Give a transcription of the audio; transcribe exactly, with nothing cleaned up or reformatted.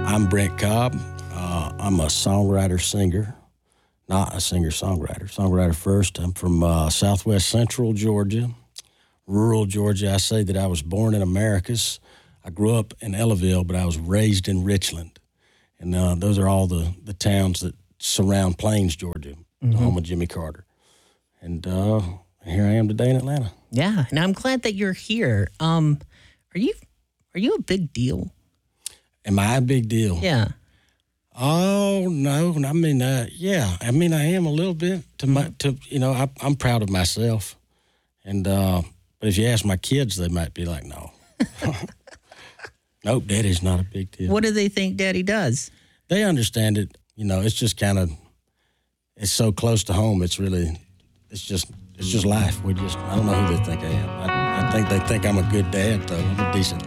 I'm Brent Cobb. Uh, I'm a songwriter, singer, not a singer-songwriter. Songwriter first. I'm from uh, southwest central Georgia, rural Georgia. I say that I was born in Americus. I grew up in Ellaville, but I was raised in Richland. And uh, those are all the, the towns that surround Plains, Georgia, mm-hmm. the home of Jimmy Carter. And uh, here I am today in Atlanta. Yeah, and I'm glad that you're here. Um, are you are you a big deal? Am I a big deal? Yeah. Oh no! I mean, uh, yeah. I mean, I am a little bit. To my, to you know, I, I'm proud of myself. And uh, but if you ask my kids, they might be like, "No, nope, Daddy's not a big deal." What do they think Daddy does? They understand it. You know, it's just kind of, it's so close to home. It's really, it's just, it's just life. We just, I don't know who they think I am. I, I think they think I'm a good dad, though. I'm a decent